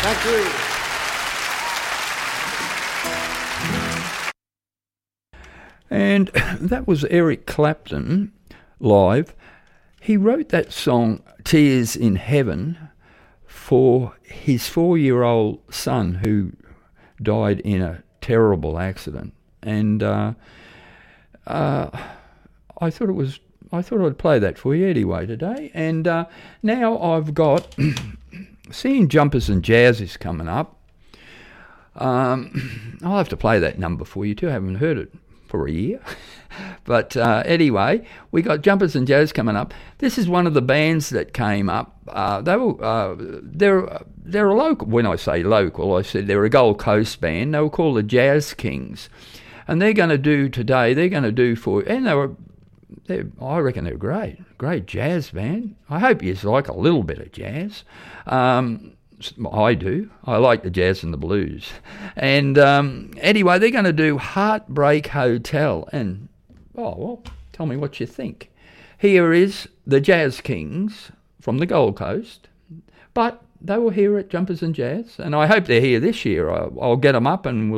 Thank you. And that was Eric Clapton live. He wrote that song, Tears in Heaven, for his 4-year-old son who died in a terrible accident. And I thought I'd play that for you anyway today. And now I've got Seeing Jumpers and Jazz is coming up. I'll have to play that number for you too. I haven't heard it for a year. But anyway, we got Jumpers and Jazz coming up. This is one of the bands that came up. They're a local. When I say local, I said they're a Gold Coast band. They were called the Jazz Kings, and they're going to do today. They're going to do I reckon they're great jazz band. I hope you like a little bit of jazz. I do. I like the jazz and the blues. And anyway, they're going to do Heartbreak Hotel. And, tell me what you think. Here is the Jazz Kings from the Gold Coast. But they were here at Jumpers and Jazz. And I hope they're here this year. I'll get them up and we'll